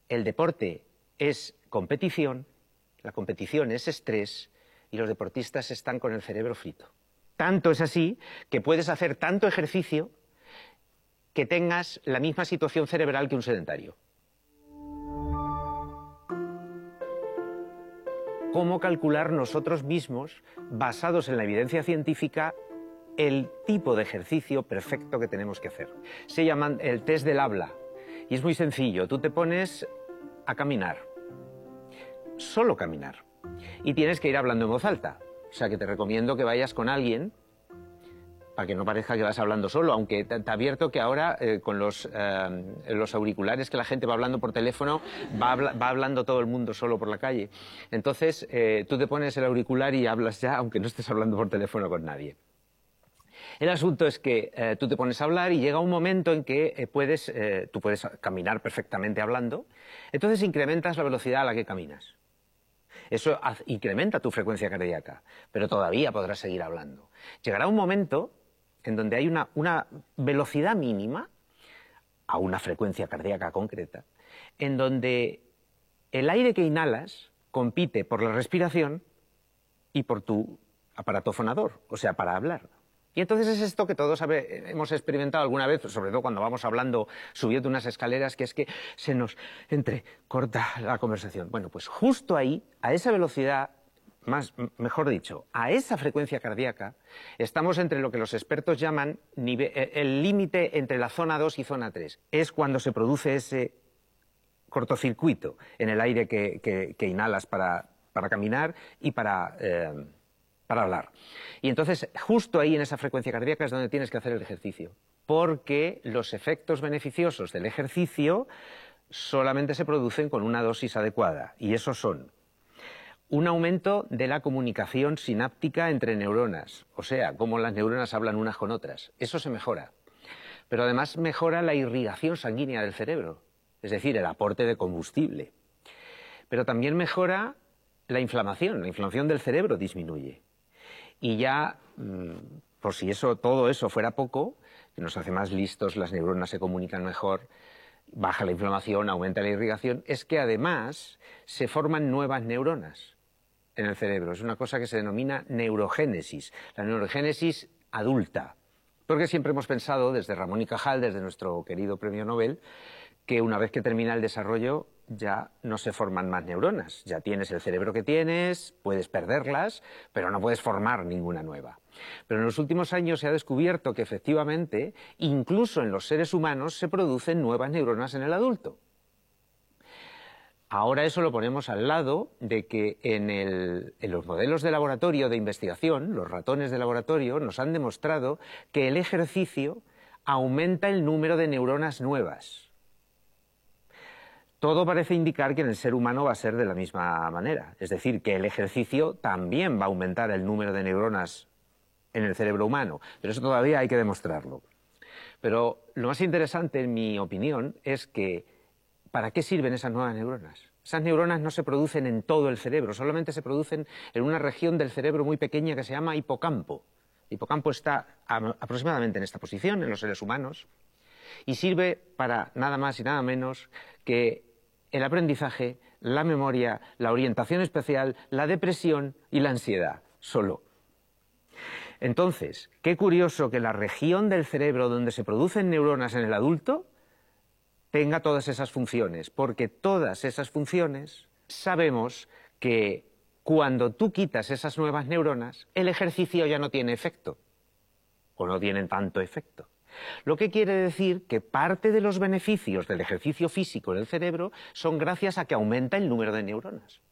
el deporte es competición, la competición es estrés y los deportistas están con el cerebro frito. Tanto es así que puedes hacer tanto ejercicio que tengas la misma situación cerebral que un sedentario. ¿Cómo calcular nosotros mismos, basados en la evidencia científica, el tipo de ejercicio perfecto que tenemos que hacer? Se llama el test del habla y es muy sencillo. Tú te pones a caminar, solo caminar, y tienes que ir hablando en voz alta. O sea que te recomiendo que vayas con alguien para que no parezca que vas hablando solo, aunque te advierto que ahora con los auriculares que la gente va hablando por teléfono, va hablando todo el mundo solo por la calle. Entonces tú te pones el auricular y hablas ya, aunque no estés hablando por teléfono con nadie. El asunto es que tú te pones a hablar y llega un momento en que tú puedes caminar perfectamente hablando, entonces incrementas la velocidad a la que caminas. Eso incrementa tu frecuencia cardíaca, pero todavía podrás seguir hablando. Llegará un momento en donde hay una velocidad mínima a una frecuencia cardíaca concreta, en donde el aire que inhalas compite por la respiración y por tu aparato fonador, o sea, para hablar. Y entonces es esto que todos hemos experimentado alguna vez, sobre todo cuando vamos hablando, subiendo unas escaleras, que es que se nos entrecorta la conversación. Bueno, pues justo ahí, a esa velocidad, mejor dicho, a esa frecuencia cardíaca, estamos entre lo que los expertos llaman el límite entre la zona 2 y zona 3. Es cuando se produce ese cortocircuito en el aire que inhalas para caminar y para hablar. Y entonces, justo ahí en esa frecuencia cardíaca es donde tienes que hacer el ejercicio, porque los efectos beneficiosos del ejercicio solamente se producen con una dosis adecuada, y esos son un aumento de la comunicación sináptica entre neuronas, o sea, cómo las neuronas hablan unas con otras. Eso se mejora. Pero además mejora la irrigación sanguínea del cerebro, es decir, el aporte de combustible. Pero también mejora la inflamación del cerebro disminuye. Y ya, por si todo eso fuera poco, que nos hace más listos, las neuronas se comunican mejor, baja la inflamación, aumenta la irrigación, es que además se forman nuevas neuronas en el cerebro. Es una cosa que se denomina neurogénesis, la neurogénesis adulta. Porque siempre hemos pensado, desde Ramón y Cajal, desde nuestro querido premio Nobel, que una vez que termina el desarrollo ya no se forman más neuronas. Ya tienes el cerebro que tienes, puedes perderlas, pero no puedes formar ninguna nueva. Pero en los últimos años se ha descubierto que efectivamente, incluso en los seres humanos, se producen nuevas neuronas en el adulto. Ahora eso lo ponemos al lado de que en los modelos de laboratorio de investigación, los ratones de laboratorio, nos han demostrado que el ejercicio aumenta el número de neuronas nuevas. Todo parece indicar que en el ser humano va a ser de la misma manera. Es decir, que el ejercicio también va a aumentar el número de neuronas en el cerebro humano. Pero eso todavía hay que demostrarlo. Pero lo más interesante, en mi opinión, es que ¿para qué sirven esas nuevas neuronas? Esas neuronas no se producen en todo el cerebro, solamente se producen en una región del cerebro muy pequeña que se llama hipocampo. El hipocampo está aproximadamente en esta posición en los seres humanos y sirve para nada más y nada menos que el aprendizaje, la memoria, la orientación especial, la depresión y la ansiedad, solo. Entonces, qué curioso que la región del cerebro donde se producen neuronas en el adulto tenga todas esas funciones, porque todas esas funciones sabemos que cuando tú quitas esas nuevas neuronas, el ejercicio ya no tiene efecto, o no tiene tanto efecto. Lo que quiere decir que parte de los beneficios del ejercicio físico en el cerebro son gracias a que aumenta el número de neuronas.